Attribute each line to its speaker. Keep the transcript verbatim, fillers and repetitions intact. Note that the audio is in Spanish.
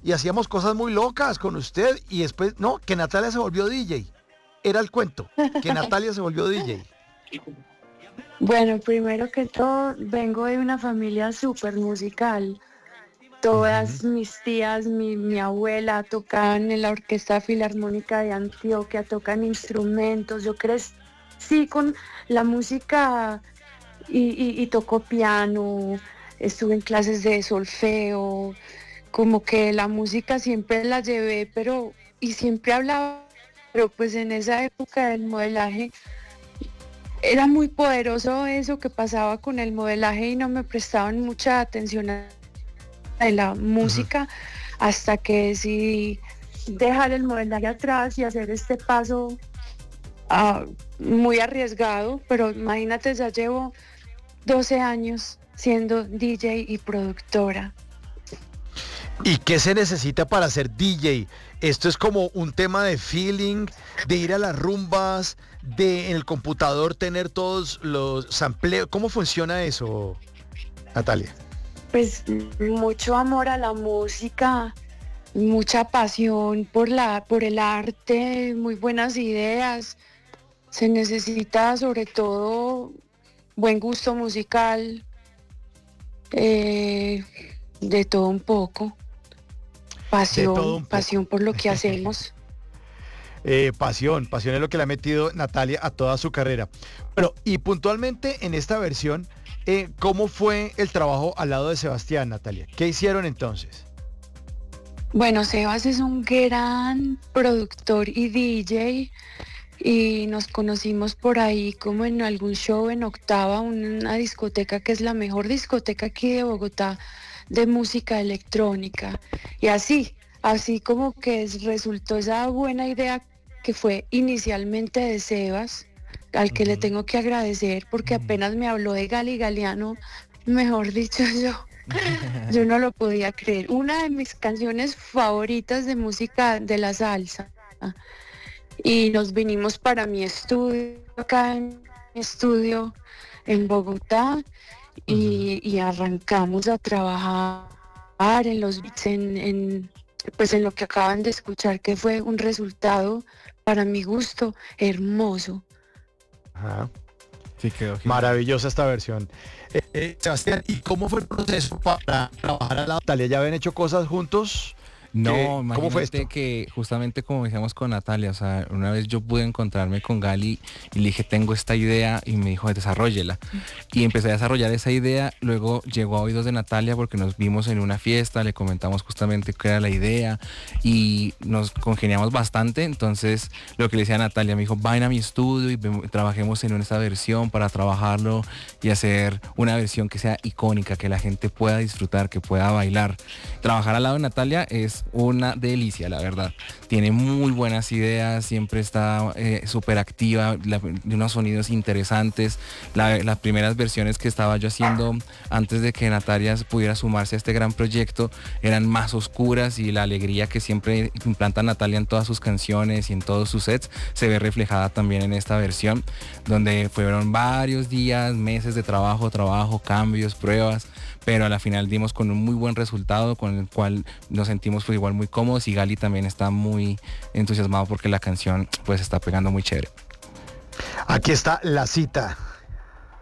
Speaker 1: y hacíamos cosas muy locas con usted y después, no, que Natalia se volvió D J. Era el cuento, que Natalia se volvió D J.
Speaker 2: Bueno, primero que todo, vengo de una familia súper musical. Todas
Speaker 1: Uh-huh.
Speaker 2: mis tías, mi, mi abuela tocan en la Orquesta Filarmónica de Antioquia, tocan instrumentos. Yo crecí con la música y, y, y toco piano, estuve en clases de solfeo, como que la música siempre la llevé, pero y siempre hablaba, pero pues en esa época del modelaje era muy poderoso eso que pasaba con el modelaje y no me prestaban mucha atención a de la música uh-huh. hasta que decidí dejar el modelaje atrás y hacer este paso uh, muy arriesgado, pero imagínate, ya llevo doce años siendo D J y productora.
Speaker 1: ¿Y qué se necesita para ser D J? Esto es como un tema de feeling, de ir a las rumbas, de en el computador tener todos los sampleos. ¿Cómo funciona eso, Natalia?
Speaker 2: Pues mucho amor a la música, mucha pasión por la, por el arte, muy buenas ideas. Se necesita sobre todo buen gusto musical, eh, de todo un poco. Pasión, todo un poco. Pasión por lo que hacemos.
Speaker 1: eh, pasión, pasión es lo que le ha metido Natalia a toda su carrera. Pero, y puntualmente en esta versión, Eh, ¿cómo fue el trabajo al lado de Sebastián, Natalia? ¿Qué hicieron entonces?
Speaker 2: Bueno, Sebas es un gran productor y D J y nos conocimos por ahí como en algún show en Octava, una discoteca que es la mejor discoteca aquí de Bogotá de música electrónica. Y así, así como que resultó esa buena idea que fue inicialmente de Sebas, al que uh-huh. le tengo que agradecer porque uh-huh. apenas me habló de Gali Galeano, mejor dicho yo, yo no lo podía creer. Una de mis canciones favoritas de música de la salsa. Y nos vinimos para mi estudio, acá en mi estudio en Bogotá, y, uh-huh. y arrancamos a trabajar en los beats, en, en, pues en lo que acaban de escuchar, que fue un resultado, para mi gusto, hermoso.
Speaker 1: Ajá. Sí, quedó genial. Maravillosa esta versión. Eh, eh, Sebastián, ¿y cómo fue el proceso para trabajar al lado de Natalia? ¿Ya habían hecho cosas juntos?
Speaker 3: No, ¿cómo fue esto? Que justamente como decíamos con Natalia, o sea, una vez yo pude encontrarme con Gali y le dije, tengo esta idea, y me dijo, desarróllela. Y empecé a desarrollar esa idea, luego llegó a oídos de Natalia porque nos vimos en una fiesta, le comentamos justamente qué era la idea y nos congeniamos bastante. Entonces lo que le decía a Natalia, me dijo, vayan a mi estudio y trabajemos en esta versión para trabajarlo y hacer una versión que sea icónica, que la gente pueda disfrutar, que pueda bailar. Trabajar al lado de Natalia es una delicia, la verdad. Tiene muy buenas ideas, siempre está eh, súper activa, la, de unos sonidos interesantes. La, las primeras versiones que estaba yo haciendo antes de que Natalia pudiera sumarse a este gran proyecto eran más oscuras, y la alegría que siempre implanta Natalia en todas sus canciones y en todos sus sets se ve reflejada también en esta versión, donde fueron varios días, meses de trabajo, trabajo, cambios, pruebas, pero a la final dimos con un muy buen resultado con el cual nos sentimos pues igual muy cómodos, y Gali también está muy entusiasmado porque la canción pues está pegando muy chévere.
Speaker 1: Aquí está la cita.